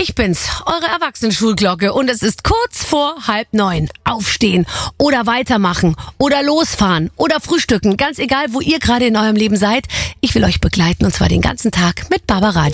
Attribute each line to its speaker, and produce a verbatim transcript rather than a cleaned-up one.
Speaker 1: Ich bin's, eure Erwachsenenschulglocke, und es ist kurz vor halb neun. Aufstehen oder weitermachen oder losfahren oder frühstücken, ganz egal, wo ihr gerade in eurem Leben seid. Ich will euch begleiten, und zwar den ganzen Tag mit Barbaradio.